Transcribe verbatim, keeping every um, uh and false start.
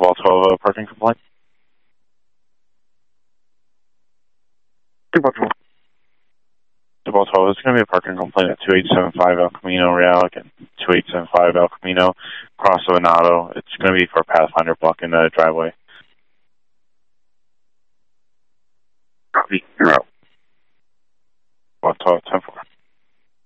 Ball twelve, uh, parking complaint. Ball twelve. Ball twelve, it's going to be a parking complaint at two eight seven five El Camino Real and two eight seven five El Camino, across the Venado. It's going to be for a Pathfinder blocking the driveway. Copy. You're out. Ball twelve, ten four.